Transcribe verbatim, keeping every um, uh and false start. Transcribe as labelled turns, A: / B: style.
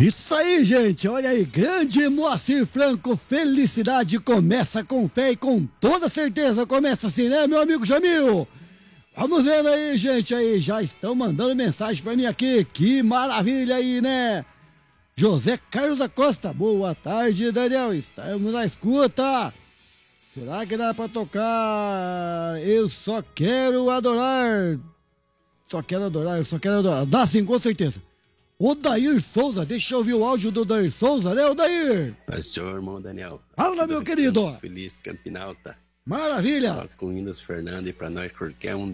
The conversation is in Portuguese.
A: Isso aí, gente, olha aí, grande Moacir Franco, felicidade começa com fé e com toda certeza começa assim, né, meu amigo Jamil? Vamos vendo aí, gente, aí, já estão mandando mensagem pra mim aqui, que maravilha aí, né? José Carlos da Costa, boa tarde, Daniel, estamos na escuta. Será que dá pra tocar Eu Só Quero Adorar? Só quero adorar, eu só quero adorar. Dá sim, com certeza. O Dair Souza, deixa eu ouvir o áudio do Dair Souza, né, o Dair?
B: Pastor, irmão Daniel.
A: Fala, meu querido.
B: Feliz Campinalta.
A: Maravilha.
B: Toca com Windows Fernando e pra nós qualquer um